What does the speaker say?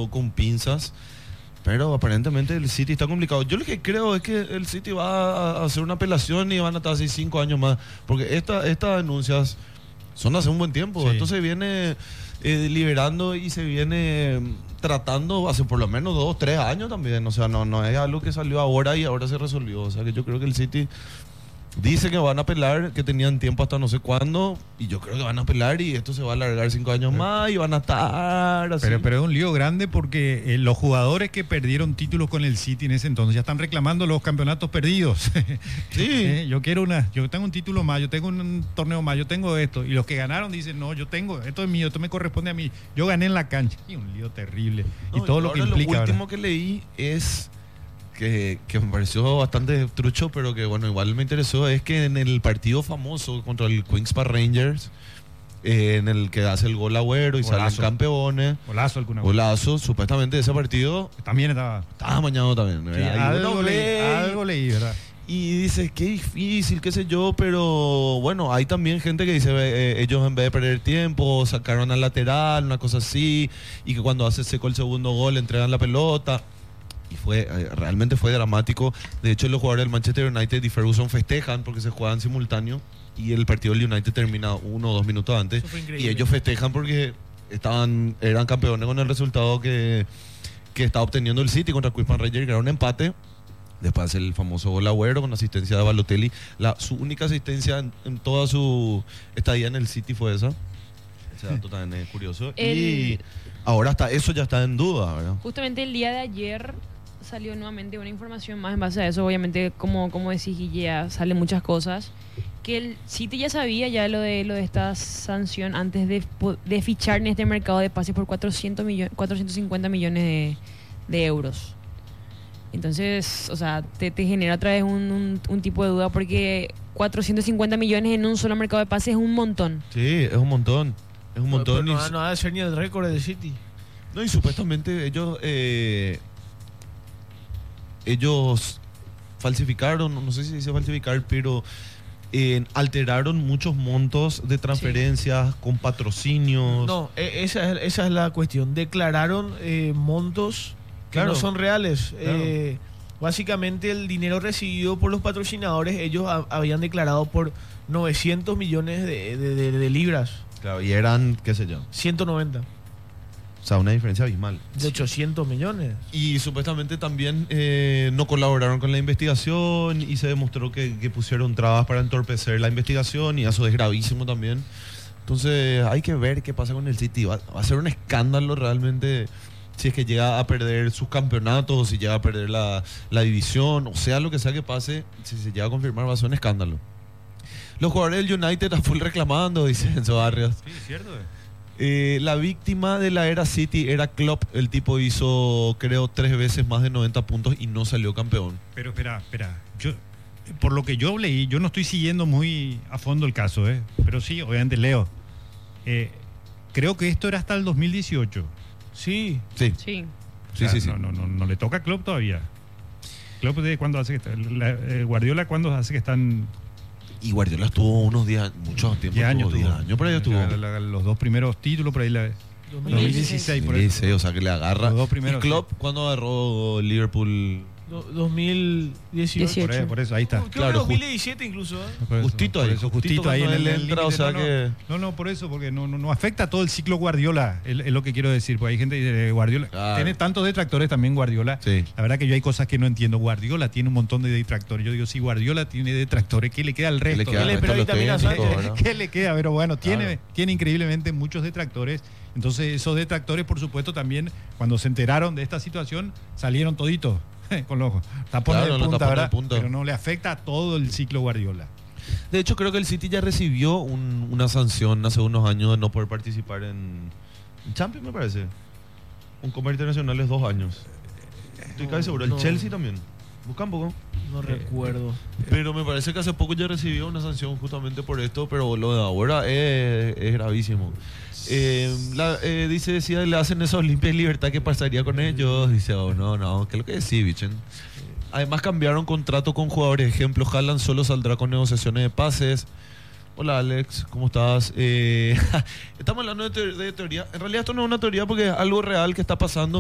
con pinzas. Pero aparentemente el City está complicado. Yo lo que creo es que el City va a hacer una apelación y van a estar así 5 años más. Porque estas denuncias son hace un buen tiempo. Sí. Esto se viene liberando y se viene tratando hace por lo menos 2 o 3 años también. O sea, no es algo que salió ahora y ahora se resolvió. O sea, que yo creo que el City dice que van a apelar, que tenían tiempo hasta no sé cuándo, y yo creo que van a apelar y esto se va a alargar 5 años más y van a estar así. Pero es un lío grande porque los jugadores que perdieron títulos con el City en ese entonces ya están reclamando los campeonatos perdidos. Sí. Yo tengo un título más, yo tengo un torneo más, yo tengo esto. Y los que ganaron dicen, no, yo tengo, esto es mío, esto me corresponde a mí. Yo gané en la cancha. Y un lío terrible. No, y todo lo que ahora implica. Lo último ¿verdad? que leí es que me pareció bastante trucho, pero que bueno, igual me interesó, es que en el partido famoso contra el Queens Park Rangers, en el que hace el gol Agüero y salen Golazo. campeones, Golazo alguna vez. golazo, supuestamente ese partido También estaba. estaba mañado también. Sí, ¿verdad? Y uno algo ve leí, ¿verdad? y dices, qué difícil, qué sé yo, pero bueno, hay también gente que dice, ellos en vez de perder tiempo, sacaron al lateral, una cosa así, y que cuando hace seco el segundo gol, entregan la pelota. Y realmente fue dramático. De hecho, los jugadores del Manchester United y Ferguson festejan porque se juegan simultáneo y el partido del United termina 1 o 2 minutos antes. Eso fue increíble. Y ellos festejan porque eran campeones con el resultado que está obteniendo el City contra Queens Park Rangers, que era un empate. Después el famoso gol Agüero con asistencia de Balotelli. Su única asistencia en toda su estadía en el City fue esa. Ese dato también es curioso. Y ahora eso ya está en duda, ¿verdad? Justamente el día de ayer salió nuevamente una información más en base a eso. Obviamente, como decís, Guille, ya salen muchas cosas. Que el City ya sabía ya lo de esta sanción antes de fichar en este mercado de pases por 450 millones de euros. Entonces, o sea, te genera otra vez un tipo de duda porque 450 millones en un solo mercado de pases es un montón. Sí, es un montón. Es un montón. Pero no va a ser ni el récord del City. No, y supuestamente ellos falsificaron, no sé si dice falsificar, pero alteraron muchos montos de transferencias con patrocinios. No, esa es la cuestión. Declararon montos que Claro. no son reales. Claro. Básicamente el dinero recibido por los patrocinadores, ellos habían declarado por 900 millones de libras. Claro, y eran, qué sé yo, 190. o sea, una diferencia abismal. De 800 millones. Y supuestamente también no colaboraron con la investigación y se demostró que pusieron trabas para entorpecer la investigación y eso es gravísimo también. Entonces hay que ver qué pasa con el City. Va a ser un escándalo realmente si es que llega a perder sus campeonatos o si llega a perder la división, o sea, lo que sea que pase, si se llega a confirmar va a ser un escándalo. Los jugadores del United a full reclamando, dice Enzo Barrios. Sí, cierto. La víctima de la era City era Klopp. El tipo hizo, creo, 3 veces más de 90 puntos y no salió campeón. Pero espera. Por lo que yo leí, yo no estoy siguiendo muy a fondo el caso, pero sí, obviamente leo. Creo que esto era hasta el 2018. Sí. Sí, Sí. sí, O sea, sí. No le toca a Klopp todavía. Klopp de cuándo hace que Guardiola cuándo hace que están Y Guardiola estuvo unos días, muchos tiempos. 10 años. 10 años, por ahí estuvo. Los 2 primeros títulos, por ahí 2016, por Sí, ahí. sí, o sea que le agarra. Los 2 primeros, ¿Y Klopp cuando agarró Liverpool? 18. Por eso, ahí está. Creo Claro, que 2017 incluso. Por eso, Justito por ahí, eso, justito ahí cuando en él el entra, límite. o sea que- No, por eso, porque no afecta a todo el ciclo Guardiola, es lo que quiero decir, porque hay gente que dice, Guardiola, Claro. tiene tantos detractores también Guardiola, Sí. la verdad que yo hay cosas que no entiendo, Guardiola tiene un montón de detractores, yo digo, si Guardiola tiene detractores, ¿qué le queda al ¿Qué le resto? queda al Dale, resto pero de ahí los también técnicos, Sánchez, ¿verdad? ¿Qué le queda? Pero bueno, Claro. tiene increíblemente muchos detractores. Entonces, esos detractores, por supuesto, también, cuando se enteraron de esta situación, salieron toditos con los tapones Claro, de los punta, tapones de ¿verdad? punta. Pero no le afecta a todo el ciclo Guardiola. De hecho, creo que el City ya recibió una sanción hace unos años de no poder participar en Champions, me parece. Un Copa Internacional es 2 años. Estoy casi seguro. El No. Chelsea también. Busca un poco. No recuerdo. Pero me parece que hace poco ya recibió una sanción justamente por esto, pero lo de ahora es gravísimo. Decía, le hacen esos limpias libertad, ¿qué pasaría con ellos? Dice, oh, no, ¿qué es lo que decís, bichen? Además cambiaron contrato con jugadores. Ejemplo, Haaland solo saldrá con negociaciones de pases. Hola Alex, ¿cómo estás? Estamos hablando de teoría. En realidad esto no es una teoría porque es algo real que está pasando.